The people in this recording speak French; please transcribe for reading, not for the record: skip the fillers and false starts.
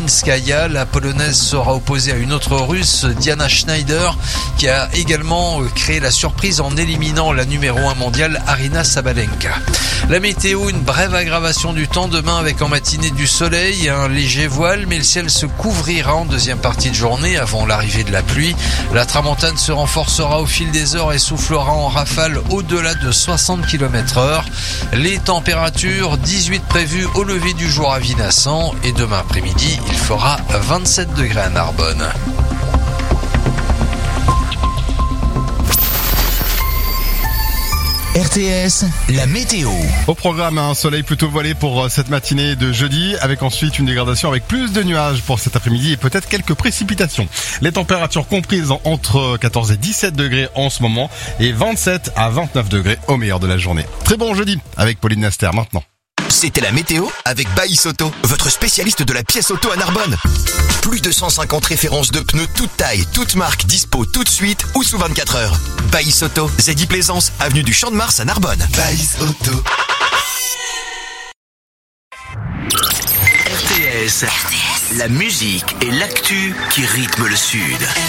Rimskaya. La polonaise sera opposée à une autre russe, Diana Schneider, qui a également créé la surprise en éliminant la numéro 1 mondiale Aryna Sabalenka. La météo, une brève aggravation du temps demain avec en matinée du soleil et un léger voile, mais le ciel se couvrira en deuxième partie de journée avant l'arrivée de la pluie. La tramontane se renforcera au fil des heures et soufflera en rafale au-delà de 60 km/h. Les températures, 18 prévues au lever du jour à Vinassan et demain après-midi, il fera 27 degrés à Narbonne. RTS, la météo. Au programme, un soleil plutôt voilé pour cette matinée de jeudi, avec ensuite une dégradation avec plus de nuages pour cet après-midi et peut-être quelques précipitations. Les températures comprises entre 14 et 17 degrés en ce moment et 27 à 29 degrés au meilleur de la journée. Très bon jeudi avec Pauline Naster maintenant. C'était la météo avec Baïs Auto, votre spécialiste de la pièce auto à Narbonne. Plus de 150 références de pneus toutes tailles, toutes marques, dispo tout de suite ou sous 24 heures. Baïs Auto, Zeddy Plaisance, avenue du Champ de Mars à Narbonne. Baïs Auto. RTS, la musique et l'actu qui rythment le Sud.